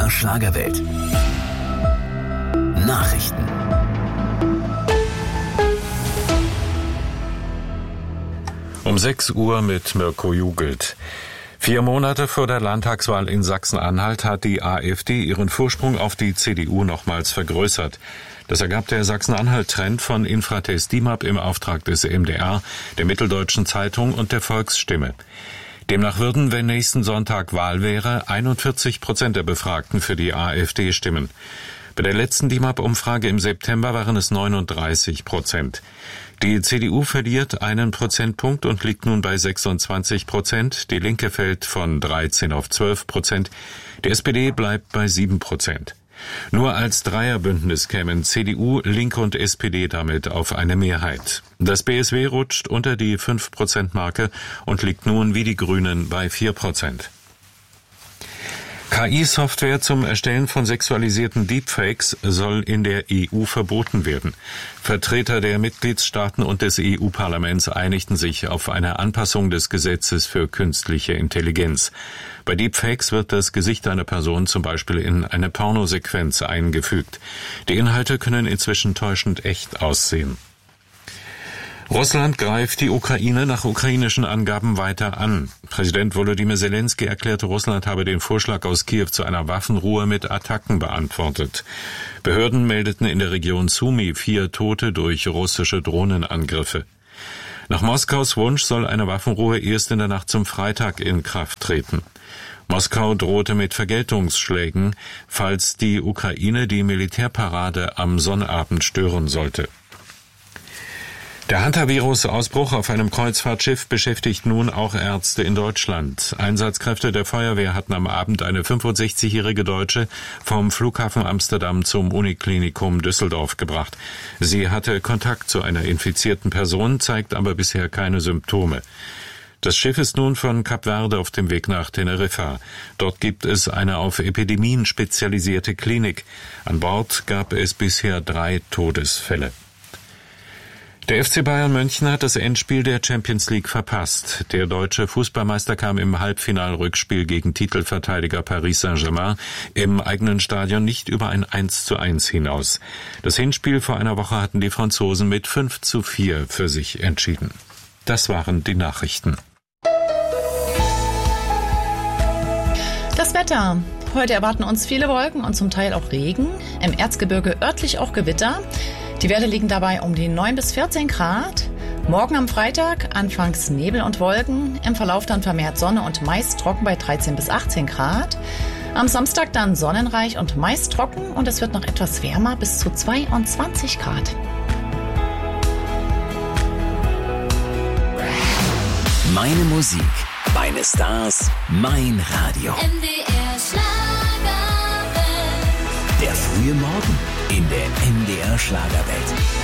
MDR Schlagerwelt. Nachrichten. Um 6 Uhr mit Mirko Jugelt. 4 Monate vor der Landtagswahl in Sachsen-Anhalt hat die AfD ihren Vorsprung auf die CDU nochmals vergrößert. Das ergab der Sachsen-Anhalt-Trend von Infratest DIMAP im Auftrag des MDR, der Mitteldeutschen Zeitung und der Volksstimme. Demnach würden, wenn nächsten Sonntag Wahl wäre, 41% der Befragten für die AfD stimmen. Bei der letzten DIMAP-Umfrage im September waren es 39%. Die CDU verliert 1 Prozentpunkt und liegt nun bei 26%. Die Linke fällt von 13 auf 12%. Die SPD bleibt bei 7%. Nur als Dreierbündnis kämen CDU, Linke und SPD damit auf eine Mehrheit. Das BSW rutscht unter die 5%-Marke und liegt nun wie die Grünen bei 4%. KI-Software zum Erstellen von sexualisierten Deepfakes soll in der EU verboten werden. Vertreter der Mitgliedstaaten und des EU-Parlaments einigten sich auf eine Anpassung des Gesetzes für künstliche Intelligenz. Bei Deepfakes wird das Gesicht einer Person zum Beispiel in eine Pornosequenz eingefügt. Die Inhalte können inzwischen täuschend echt aussehen. Russland greift die Ukraine nach ukrainischen Angaben weiter an. Präsident Volodymyr Zelensky erklärte, Russland habe den Vorschlag aus Kiew zu einer Waffenruhe mit Attacken beantwortet. Behörden meldeten in der Region Sumy 4 Tote durch russische Drohnenangriffe. Nach Moskaus Wunsch soll eine Waffenruhe erst in der Nacht zum Freitag in Kraft treten. Moskau drohte mit Vergeltungsschlägen, falls die Ukraine die Militärparade am Sonnabend stören sollte. Der Hantavirus-Ausbruch auf einem Kreuzfahrtschiff beschäftigt nun auch Ärzte in Deutschland. Einsatzkräfte der Feuerwehr hatten am Abend eine 65-jährige Deutsche vom Flughafen Amsterdam zum Uniklinikum Düsseldorf gebracht. Sie hatte Kontakt zu einer infizierten Person, zeigt aber bisher keine Symptome. Das Schiff ist nun von Kap Verde auf dem Weg nach Teneriffa. Dort gibt es eine auf Epidemien spezialisierte Klinik. An Bord gab es bisher 3 Todesfälle. Der FC Bayern München hat das Endspiel der Champions League verpasst. Der deutsche Fußballmeister kam im Halbfinalrückspiel gegen Titelverteidiger Paris Saint-Germain im eigenen Stadion nicht über ein 1:1 hinaus. Das Hinspiel vor einer Woche hatten die Franzosen mit 5:4 für sich entschieden. Das waren die Nachrichten. Das Wetter. Heute erwarten uns viele Wolken und zum Teil auch Regen. Im Erzgebirge örtlich auch Gewitter. Die Werte liegen dabei um die 9 bis 14 Grad. Morgen am Freitag anfangs Nebel und Wolken, im Verlauf dann vermehrt Sonne und meist trocken bei 13 bis 18 Grad. Am Samstag dann sonnenreich und meist trocken und es wird noch etwas wärmer bis zu 22 Grad. Meine Musik, meine Stars, mein Radio. MDR Schlagerwelt. Der frühe Morgen in der MDR Schlagerwelt.